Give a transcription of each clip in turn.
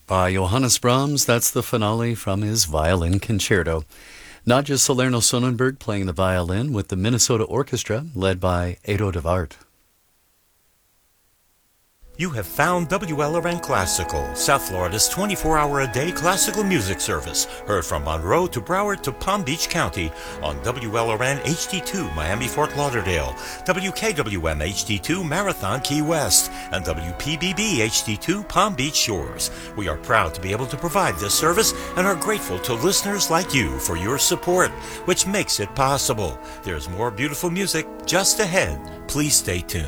By Johannes Brahms, that's the finale from his violin concerto. Nadja Salerno-Sonnenberg playing the violin with the Minnesota Orchestra, led by Edo de Waard. You have found WLRN Classical, South Florida's 24-hour-a-day classical music service. Heard from Monroe to Broward to Palm Beach County on WLRN HD2 Miami-Fort Lauderdale, WKWM HD2 Marathon Key West, and WPBB HD2 Palm Beach Shores. We are proud to be able to provide this service and are grateful to listeners like you for your support, which makes it possible. There's more beautiful music just ahead. Please stay tuned.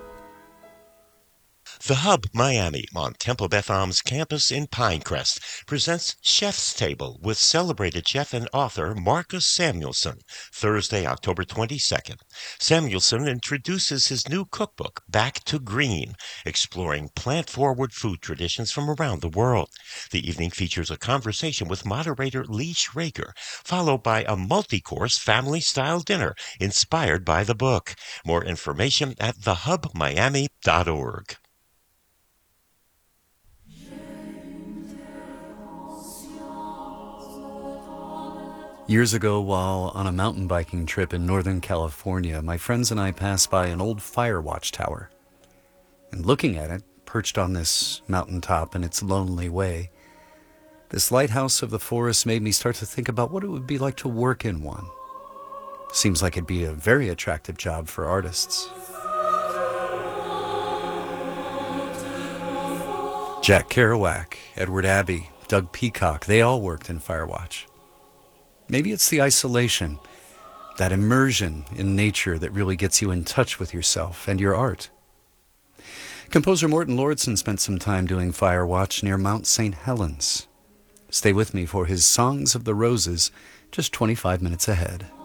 The Hub Miami on Temple Beth Am's campus in Pinecrest presents Chef's Table with celebrated chef and author Marcus Samuelsson, Thursday, October 22nd. Samuelsson introduces his new cookbook, Back to Green, exploring plant-forward food traditions from around the world. The evening features a conversation with moderator Lee Schrager, followed by a multi-course family-style dinner inspired by the book. More information at thehubmiami.org. Years ago, while on a mountain biking trip in Northern California, my friends and I passed by an old fire watch tower. And looking at it, perched on this mountaintop in its lonely way, this lighthouse of the forest made me start to think about what it would be like to work in one. Seems like it'd be a very attractive job for artists. Jack Kerouac, Edward Abbey, Doug Peacock, they all worked in Firewatch. Maybe it's the isolation, that immersion in nature that really gets you in touch with yourself and your art. Composer Morton Lordson spent some time doing Firewatch near Mount St. Helens. Stay with me for his Songs of the Roses, just 25 minutes ahead.